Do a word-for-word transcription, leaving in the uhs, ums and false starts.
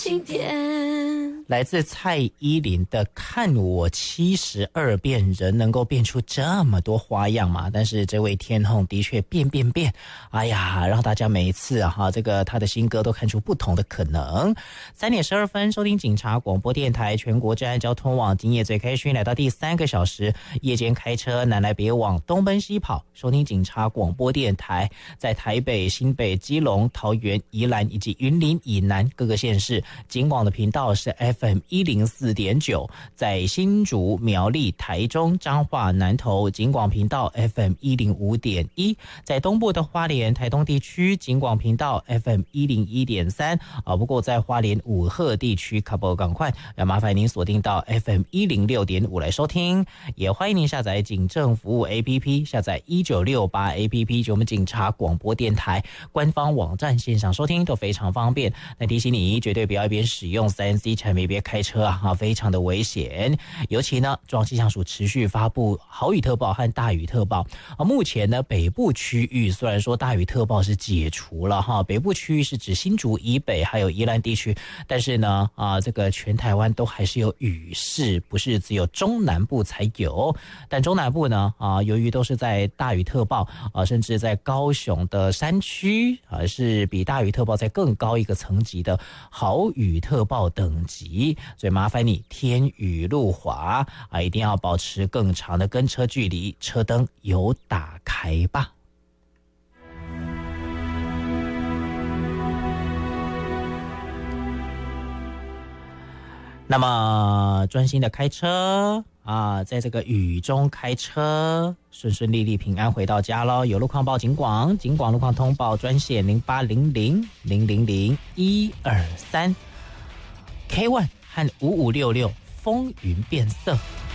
晴天， 来自蔡依林的《看我七十二变》，人能够变出这么多花样嘛？但是这位天后的确变变变，哎呀，让大家每一次啊，这个他的新歌都看出不同的可能。三点十二分，收听警察广播电台全国治安交通网，今夜最开心，来到第三个小时，夜间开车南来北往，东奔西跑，收听警察广播电台，在台北、新北、基隆、桃园、宜兰以及云林以南各个县市。警广的频道是 F M 一零四点九，在新竹、苗栗、台中、彰化、南投警广频道 F M 一零五点一，在东部的花莲、台东地区警广频道 F M 一零一点三啊。不过在花莲五鹤地区，可不赶快要麻烦您锁定到 F M 一零六点五来收听，也欢迎您下载警政服务 A P P， 下载一九六八 A P P， 就我们警察广播电台官方网站线上收听都非常方便。那提醒你，绝对不要一边使用 三 C 产品别开车啊，非常的危险。尤其呢，中央气象署持续发布豪雨特报和大雨特报啊。目前呢，北部区域虽然说大雨特报是解除了哈，北部区域是指新竹以北还有宜兰地区，但是呢啊，这个全台湾都还是有雨势，不是只有中南部才有。但中南部呢啊，由于都是在大雨特报啊，甚至在高雄的山区啊，是比大雨特报在更高一个层级的豪雨特报等级，所以麻烦你天雨路滑啊，一定要保持更长的跟车距离，车灯有打开吧。那么专心的开车啊，在这个雨中开车，顺顺利利平安回到家咯。有路况报警广，警广路况通报专线零八零零零零零一二三 K 一 和五五六六风云变色。